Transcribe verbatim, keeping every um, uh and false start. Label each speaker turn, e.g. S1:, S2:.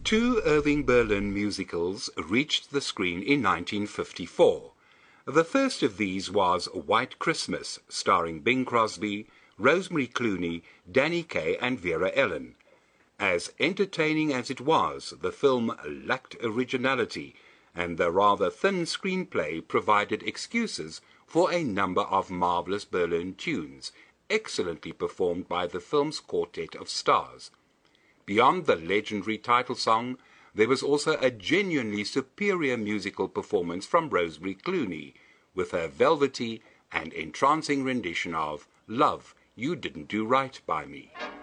S1: Two Irving Berlin musicals reached the screen in nineteen fifty-four. The first of these was White Christmas, starring Bing Crosby, Rosemary Clooney, Danny Kaye and Vera Ellen. As entertaining as it was, the film lacked originality, and the rather thin screenplay provided excuses for a number of marvelous Berlin tunes, excellently performed by the film's quartet of stars. Beyond the legendary title song, there was also a genuinely superior musical performance from Rosemary Clooney, with her velvety and entrancing rendition of Love, You Didn't Do Right by Me.